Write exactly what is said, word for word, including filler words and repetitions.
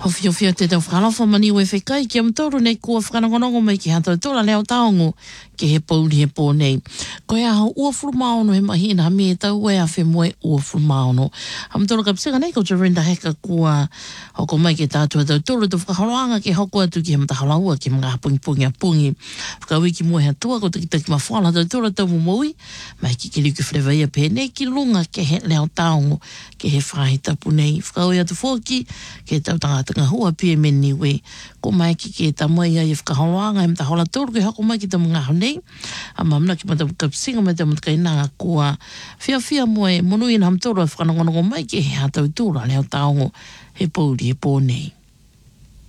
Hofio fio te tau whakalofa mani ue whekai ki am toro nei kua whakanongonongo mai ki hata tola leo taongo ke he pauri he pō nei. Ko ea hau ua furu maono he mahi na hami e tau ea whe moe ua furu maono. Am toro kapsinga nei ko Jorinda Heka kua hoko mai ke tātua tau toro tu whakaharoanga ke hoko atu ki he matahalaua ki mga pungi pungi a pungi. Whakaui ki mua he atua ko taki taki mawhala tau toro tau mumui mai ki ki liku whrewaia pēne ki lunga ke he leo taongo ke he whahita punei. Whakaui atu fōki ke tau tangata ngā hua pia meni we ko mai ki ke ta mai ai whakaharoanga he mta hola tōru ke hako mai ki ta mga honei a mamna ki mata kapsinga mai ta mata kainanga kua fia fia moe monu ina ham tōru a whakanongonongo mai ki he hatau tōra leo taongo he pauri he pōnei.